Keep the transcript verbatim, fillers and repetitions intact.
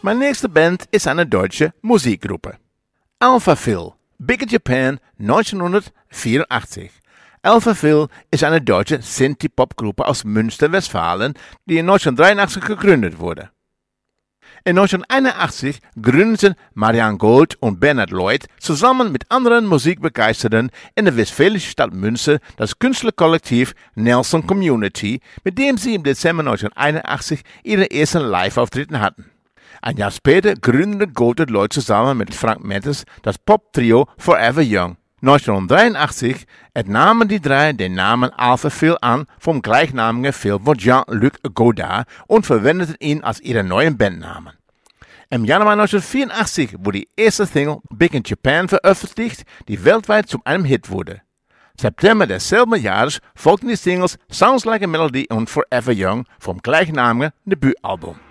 Meine nächste Band ist eine deutsche Musikgruppe. Alpha Phil, Big in Japan, neunzehnhundertvierundachtzig. Alpha Phil ist eine deutsche Synthie-Pop-Gruppe aus Münster, Westfalen, die in neunzehnhundertdreiundachtzig gegründet wurde. In neunzehnhunderteinundachtzig gründeten Marianne Gold und Bernhard Lloyd zusammen mit anderen Musikbegeisterten in der westfälischen Stadt Münster das Künstlerkollektiv Nelson Community, mit dem sie im Dezember neunzehnhunderteinundachtzig ihre ersten Live-Auftritte hatten. Ein Jahr später gründete Gold und Lloyd zusammen mit Frank Mendes das Pop-Trio Forever Young. neunzehnhundertdreiundachtzig entnahmen die drei den Namen Alpha Phil an vom gleichnamigen Film von Jean-Luc Godard und verwendeten ihn als ihren neuen Bandnamen. Im Januar neunzehnhundertvierundachtzig wurde die erste Single Big in Japan veröffentlicht, die weltweit zu einem Hit wurde. September desselben Jahres folgten die Singles Sounds Like a Melody und Forever Young vom gleichnamigen Debütalbum.